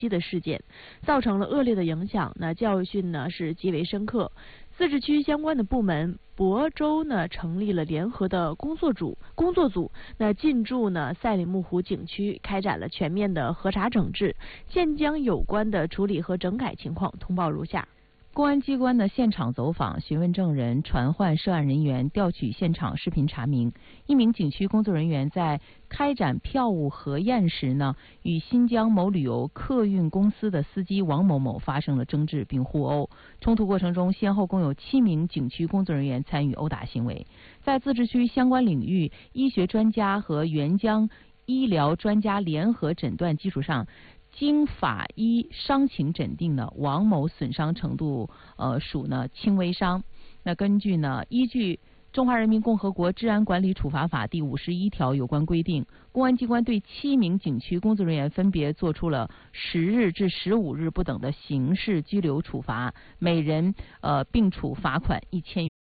的事件，造成了恶劣的影响。那教训呢是极为深刻。自治区相关的部门，亳州呢成立了联合的工作组，那进驻呢赛里木湖景区，开展了全面的核查整治，现将有关的处理和整改情况通报如下。 公安机关的现场走访、询问证人、传唤涉案人员、调取现场视频查明。一名景区工作人员在开展票务核验时呢，与新疆某旅游客运公司的司机王某某发生了争执并互殴。冲突过程中，先后共有7名景区工作人员参与殴打行为。在自治区相关领域医学专家和援疆医疗专家联合诊断基础上，经法医伤情诊定呢，王某损伤程度属呢轻微伤。那依据《中华人民共和国治安管理处罚法》第51条有关规定，公安机关对7名景区工作人员分别作出了10日至15日不等的刑事拘留处罚，每人并处罚款1000元。